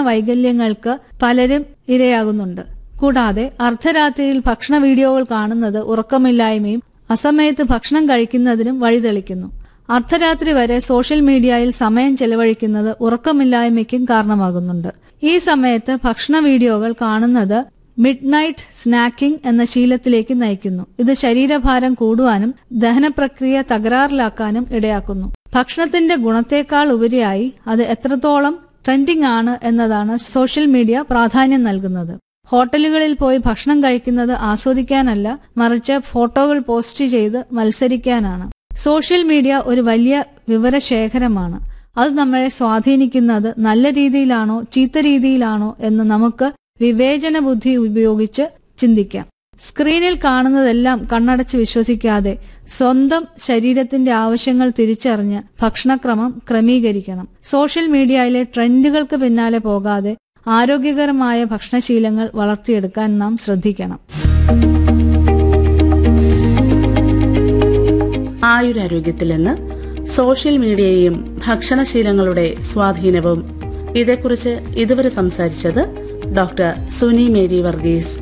വൈകല്യങ്ങൾക്ക് പലരും ഇരയാകുന്നുണ്ട്. കൂടാതെ അർദ്ധരാത്രിയിൽ ഭക്ഷണ വീഡിയോകൾ കാണുന്നത് ഉറക്കമില്ലായ്മയും അസമയത്ത് ഭക്ഷണം കഴിക്കുന്നതിനും വഴിതെളിക്കുന്നു. അർദ്ധരാത്രി വരെ സോഷ്യൽ മീഡിയയിൽ സമയം ചെലവഴിക്കുന്നത് ഉറക്കമില്ലായ്മയ്ക്കും കാരണമാകുന്നുണ്ട്. ഈ സമയത്ത് ഭക്ഷണ വീഡിയോകൾ കാണുന്നത് മിഡ് നൈറ്റ് സ്നാക്കിംഗ് എന്ന ശീലത്തിലേക്ക് നയിക്കുന്നു. ഇത് ശരീരഭാരം കൂടുവാനും ദഹനപ്രക്രിയ തകരാറിലാക്കാനും ഇടയാക്കുന്നു. ഭക്ഷണത്തിന്റെ ഗുണത്തേക്കാൾ ഉപരിയായി അത് എത്രത്തോളം ട്രെൻഡിംഗ് ആണ് എന്നതാണ് സോഷ്യൽ മീഡിയ പ്രാധാന്യം നൽകുന്നത്. ഹോട്ടലുകളിൽ പോയി ഭക്ഷണം കഴിക്കുന്നത് ആസ്വദിക്കാനല്ല, മറിച്ച് ഫോട്ടോകൾ പോസ്റ്റ് ചെയ്ത് മത്സരിക്കാനാണ്. സോഷ്യൽ മീഡിയ ഒരു വലിയ വിവരശേഖരമാണ്. അത് നമ്മളെ സ്വാധീനിക്കുന്നത് നല്ല രീതിയിലാണോ ചീത്ത രീതിയിലാണോ എന്ന് നമുക്ക് വിവേചന ബുദ്ധി ഉപയോഗിച്ച് ചിന്തിക്കാം. സ്ക്രീനിൽ കാണുന്നതെല്ലാം കണ്ണടച്ച് വിശ്വസിക്കാതെ സ്വന്തം ശരീരത്തിന്റെ ആവശ്യങ്ങൾ തിരിച്ചറിഞ്ഞ് ഭക്ഷണക്രമം ക്രമീകരിക്കണം. സോഷ്യൽ മീഡിയയിലെ ട്രെൻഡുകൾക്ക് പിന്നാലെ പോകാതെ ആരോഗ്യകരമായ ഭക്ഷണശീലങ്ങൾ വളർത്തിയെടുക്കാൻ നാം ശ്രദ്ധിക്കണം. ആയുരാരോഗ്യത്തിൽ നിന്ന് സോഷ്യൽ മീഡിയയും ഭക്ഷണശീലങ്ങളുടെ സ്വാധീനവും, ഇതേക്കുറിച്ച് ഇതുവരെ സംസാരിച്ചത് ഡോക്ടർ സുനി മേരി വർഗീസ്.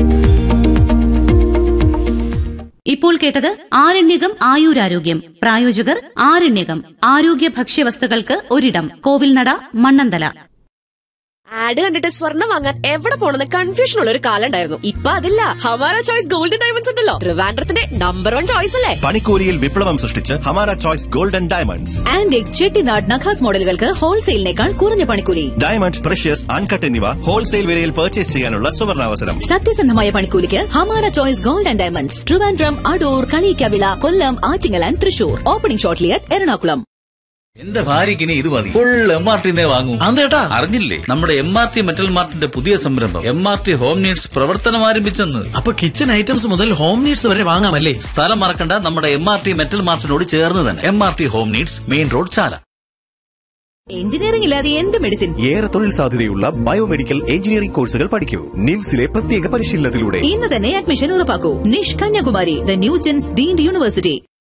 ഇപ്പോൾ കേട്ടത് ആരണ്യകം ആയുരാരോഗ്യം. പ്രായോജകർ ആരണ്യകം ആരോഗ്യ ഭക്ഷ്യവസ്തുക്കൾക്ക് ഒരിടം, കോവിൽനട, മണ്ണന്തല. ആഡ് കണ്ടിട്ട് സ്വർണ്ണം വാങ്ങാൻ എവിടെ പോണെന്ന് കൺഫ്യൂഷൻ ഉള്ള ഒരു കാലം ഉണ്ടായിരുന്നു. ഇപ്പൊ അതില്ല. ഹമാര ചോയ്സ് ഗോൾഡൻ ഡയമണ്ട്സ് ഉണ്ടല്ലോ, ട്രിവാൻഡ്രത്തിന്റെ നമ്പർ 1 ചോയ്സ് അല്ലേ. പണിക്കൂലിയിൽ വിപ്ലവം സൃഷ്ടിച്ച് Hamara choice golden diamonds. Antique, Chettinad, നഖാസ് മോഡലുകൾക്ക് ഹോൾസെയിലിനേക്കാൾ കുറഞ്ഞ പണിക്കൂലി. ഡയമണ്ട്, പ്രഷ്യസ്, അൺകട്ട് എന്നിവ ഹോൾസെയിൽ വിലയിൽ പർച്ചേസ് ചെയ്യാനുള്ള സുവർണാവസരം. സത്യസന്ധമായ പണിക്കൂലിക്ക് Hamara choice golden diamonds, Trivandrum, Adoor, Kaliyikkavila, Kollam, Attingal and Thrissur. Opening shortly at Ernakulam. എന്റെ ഭാര്യക്ക് ഇനി ഇത് മതി, ഫുൾ MRT വാങ്ങും. അതേട്ടാ, അറിഞ്ഞില്ലേ നമ്മുടെ MRT മെറ്റൽ മാർട്ടിന്റെ പുതിയ സംരംഭം MRT ഹോം നീഡ്സ് പ്രവർത്തനം ആരംഭിച്ചെന്ന്. അപ്പൊ കിച്ചൺ ഐറ്റംസ് മുതൽ ഹോം നീഡ്സ് വരെ വാങ്ങാമല്ലേ? സ്ഥലം മറക്കണ്ട, നമ്മുടെ MRT മെറ്റൽ മാർട്ടിനോട് ചേർന്ന് തന്നെ. MRT home needs, main road, ചാല. എഞ്ചിനീയറിംഗ് ഇല്ലാതെ എന്ത് മെഡിസിൻ? ഏറെ തൊഴിൽ സാധ്യതയുള്ള ബയോമെഡിക്കൽ എഞ്ചിനീയറിംഗ് കോഴ്സുകൾ പഠിക്കൂ നിംസിലെ പ്രത്യേക പരിശീലനത്തിലൂടെ. ഇന്ന് തന്നെ admission ഉറപ്പാക്കൂ. നിഷ് Kanyakumari, the new gents deemed university.